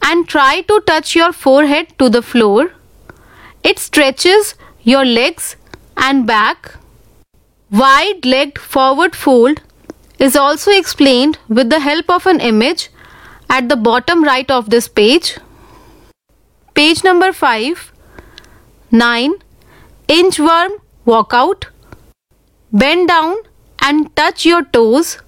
and try to touch your forehead to the floor. It stretches your legs and back. Wide-legged forward fold is also explained with the help of an image at the bottom right of this page. Page number 5. 9. Inchworm walkout. Bend down and touch your toes